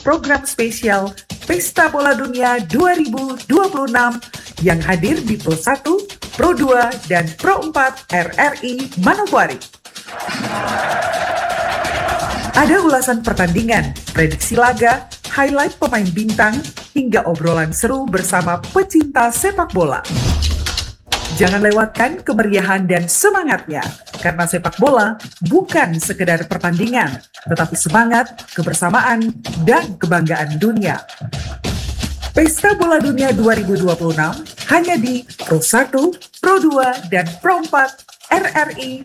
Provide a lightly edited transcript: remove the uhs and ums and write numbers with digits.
program spesial Pesta Bola Dunia 2026 yang hadir di Pro 1, Pro 2, dan Pro 4 RRI Manokwari. Ada ulasan pertandingan, prediksi laga, highlight pemain bintang, hingga obrolan seru bersama pecinta sepak bola. Jangan lewatkan kemeriahan dan semangatnya, karena sepak bola bukan sekedar pertandingan, tetapi semangat, kebersamaan, dan kebanggaan dunia. Pesta Bola Dunia 2026 hanya di Pro 1, Pro 2, dan Pro 4 RRI